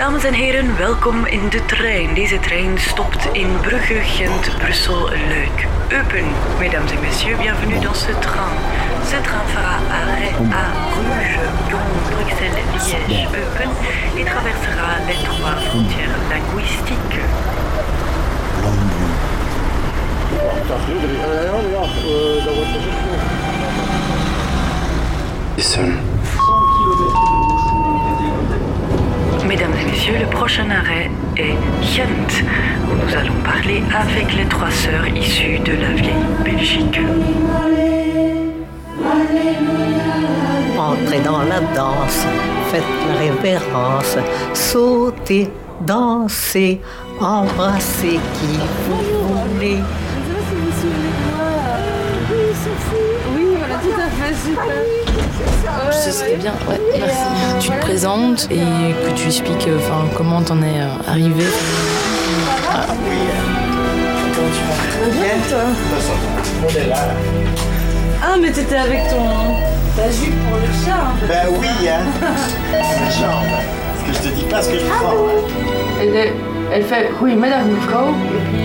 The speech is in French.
Dames en heren, welkom in de trein. Deze trein stopt in Brugge, Gent, Brussel, Luik, Eupen. Mesdames et messieurs, bienvenue dans ce train. Ce train fera arrêt à Bruges, Lyon, Bruxelles, Liège, Eupen et traversera les 3 frontières linguistiques. Mesdames et messieurs, le prochain arrêt est Gent, où nous allons parler avec les 3 sœurs issues de la vieille Belgique. Entrez dans la danse, faites la révérence, sautez, dansez, embrassez qui vous voulez. Oui, voilà, tout à fait, super. Ce serait bien, ouais, merci. Tu te présentes et que tu expliques comment t'en es arrivé. Ah oui, comment tu vas? Bien, toi? On est là. Ah, mais t'étais avec ta jupe pour le chat, hein? Ben oui, hein. C'est méchant, parce que je te dis pas ce que je prends. Elle fait, oui, madame, mevrouw.